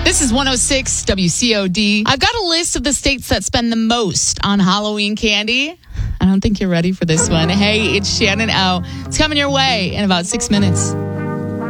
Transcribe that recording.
This is 106 WCOD. I've got a list of the states that spend the most on Halloween candy. I don't think you're ready for this one. Hey, it's Shannon O. It's coming your way in about 6 minutes.